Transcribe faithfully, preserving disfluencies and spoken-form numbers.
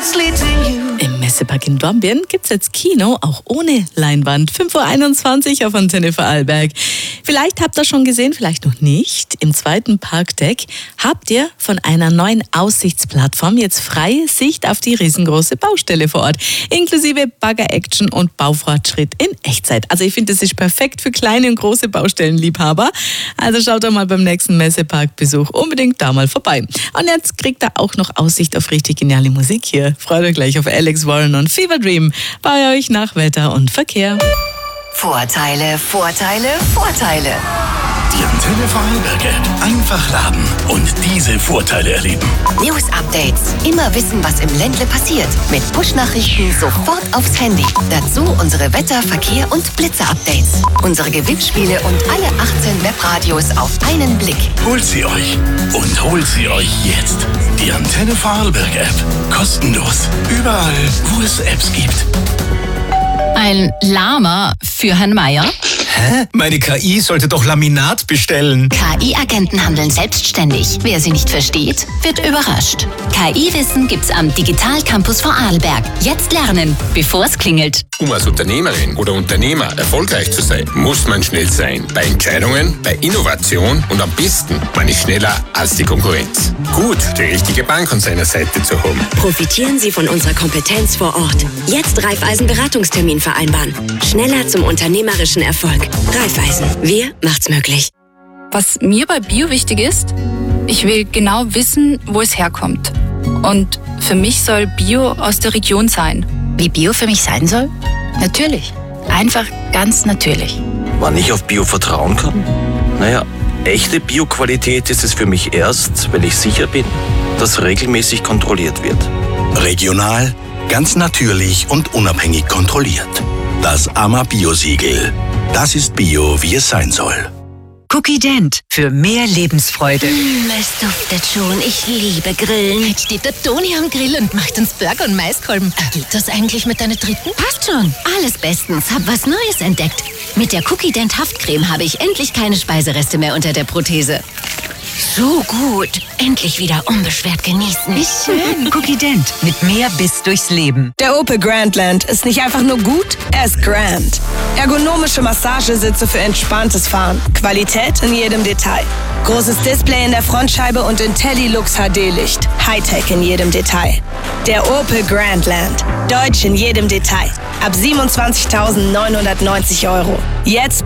roads lead to you. Im Messepark in Dornbirn gibt's jetzt Kino, auch ohne Leinwand. fünf Uhr einundzwanzig auf Antenne Vorarlberg. Vielleicht habt ihr schon gesehen, vielleicht noch nicht. Im zweiten Parkdeck habt ihr von einer neuen Aussichtsplattform jetzt freie Sicht auf die riesengroße Baustelle vor Ort. Inklusive Bagger-Action und Baufortschritt in Echtzeit. Also ich finde, das ist perfekt für kleine und große Baustellenliebhaber. Also schaut doch mal beim nächsten Messeparkbesuch unbedingt da mal vorbei. Und jetzt kriegt ihr auch noch Aussicht auf richtig geniale Musik hier. Freut euch gleich auf Alex Warren und Fever Dream bei euch nach Wetter und Verkehr. Vorteile, Vorteile, Vorteile. Die Antenne Vorarlberg App einfach laden und diese Vorteile erleben. News Updates. Immer wissen, was im Ländle passiert. Mit Push-Nachrichten sofort aufs Handy. Dazu unsere Wetter-, Verkehr- und Blitzer-Updates. Unsere Gewinnspiele und alle achtzehn Webradios auf einen Blick. Holt sie euch und holt sie euch jetzt. Die Antenne Vorarlberg App. Kostenlos. Überall, wo es Apps gibt. Ein Lama für Herrn Meier. Hä? Meine K I sollte doch Laminat bestellen. K I-Agenten handeln selbstständig. Wer sie nicht versteht, wird überrascht. K I-Wissen gibt's am Digital Campus Vorarlberg. Jetzt lernen, bevor es klingelt. Um als Unternehmerin oder Unternehmer erfolgreich zu sein, muss man schnell sein. Bei Entscheidungen, bei Innovation und am besten, man ist schneller als die Konkurrenz. Gut, die richtige Bank an seiner Seite zu haben. Profitieren Sie von unserer Kompetenz vor Ort. Jetzt Raiffeisen-Beratungstermin vereinbaren. Schneller zum unternehmerischen Erfolg. Raiffeisen. Wir macht's möglich. Was mir bei Bio wichtig ist, ich will genau wissen, wo es herkommt. Und für mich soll Bio aus der Region sein. Wie Bio für mich sein soll? Natürlich. Einfach ganz natürlich. Wann ich auf Bio vertrauen kann? Naja, echte Bio-Qualität ist es für mich erst, wenn ich sicher bin, dass regelmäßig kontrolliert wird. Regional, ganz natürlich und unabhängig kontrolliert. Das A M A Bio-Siegel. Das ist Bio, wie es sein soll. Cookie Dent für mehr Lebensfreude. Mm, es duftet schon. Ich liebe Grillen. Jetzt steht der Toni am Grill und macht uns Burger und Maiskolben. Geht das eigentlich mit deiner dritten? Passt schon. Alles bestens. Hab was Neues entdeckt. Mit der Cookie Dent Haftcreme habe ich endlich keine Speisereste mehr unter der Prothese. So gut. Endlich wieder unbeschwert genießen. Wie schön. Cookie Dent mit mehr Biss durchs Leben. Der Opel Grandland ist nicht einfach nur gut, er ist grand. Ergonomische Massagesitze für entspanntes Fahren. Qualität in jedem Detail. Großes Display in der Frontscheibe und IntelliLux H D-Licht. Hightech in jedem Detail. Der Opel Grandland. Deutsch in jedem Detail. Ab siebenundzwanzigtausendneunhundertneunzig Euro. Jetzt